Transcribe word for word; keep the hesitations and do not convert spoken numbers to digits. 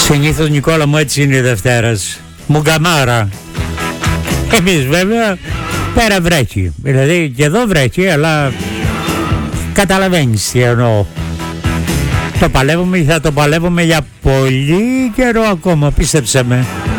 Συνήθως, Νικόλα μου, έτσι είναι η Δευτέρας. Μουγκαμάρα. Εμείς βέβαια πέρα βρέχει. Δηλαδή και εδώ βρέχει, αλλά καταλαβαίνεις τι εννοώ. Το παλεύουμε, θα το παλεύουμε για πολύ καιρό ακόμα, πίστεψε με.